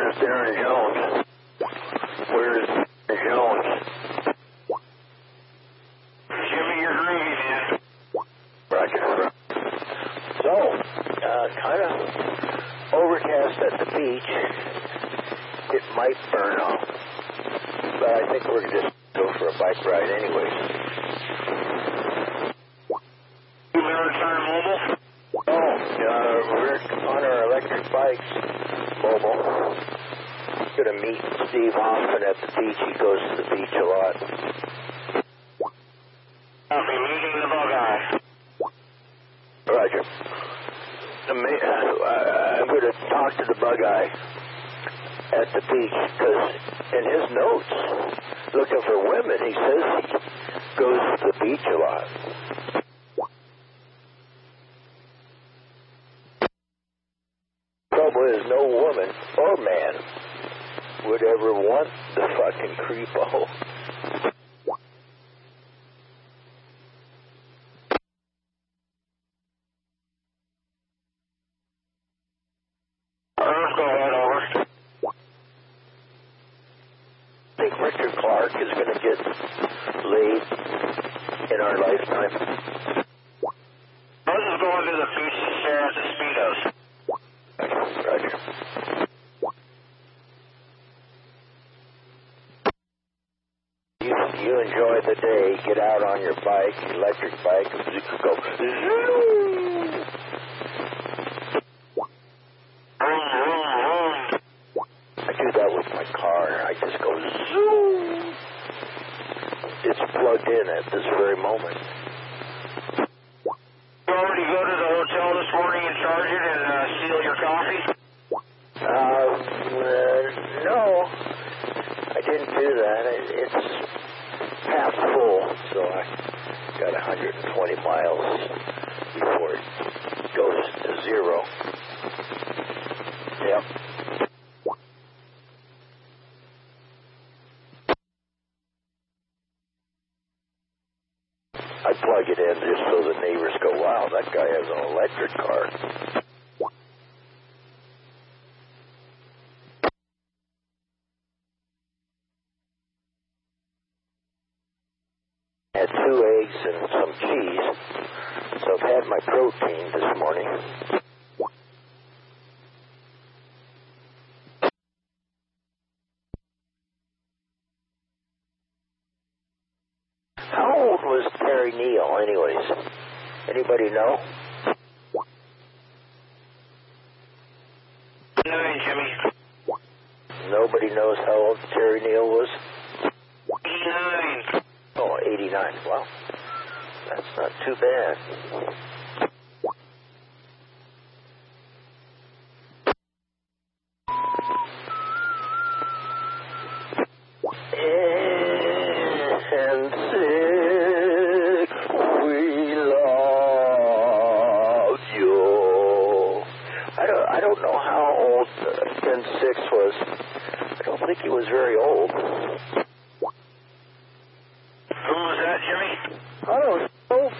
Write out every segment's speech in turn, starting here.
Where's Darren Jones? Where's Darren Jones? Jimmy, you're groovy, man. Roger. So, kind of overcast at the beach. It might burn off, but I think we're just go for a bike ride anyways. You Maritime Mobile? Oh, we're on our electric bikes, mobile. Gonna meet Steve Hoffman at the beach. He goes to the beach a lot. I'll be meeting the Bug-Eye. Roger. I'm going to talk to the Bug-Eye at the beach because in his notes, looking for women, he says he goes to the beach a lot. Trouble is, no woman or man would ever want the fucking creepo. I think Richard Clark is going to get laid in our lifetime. I was just going to the beach to stare at the Speedos. Roger. You enjoy the day, get out on your bike, electric bike, and you could go zoom. I do that with my car. I just go zoom. It's plugged in at this very moment. You already go to the hotel this morning and charge it and steal your coffee? No. I didn't do that. It's half full, so I got 120 miles before it goes to zero. Yep. I plug it in just so the neighbors go, wow, that guy has an electric car. Had 2 eggs and some cheese, so I've had my protein this morning. How old was Terry Neal, anyways? Anybody know? 9, Jimmy. Nobody knows how old Terry Neal was? 89. Oh, 89. Well, that's not too bad. And sick, we love you. I don't know how old Ken Six was. I don't think he was very old. Who was that, Jimmy? I don't know.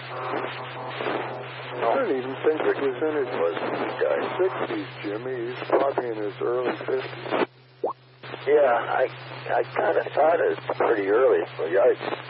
I don't even think it was in his 60s, Jimmy. He's probably in his early 50s. Yeah, I kind of thought it was pretty early. So yikes.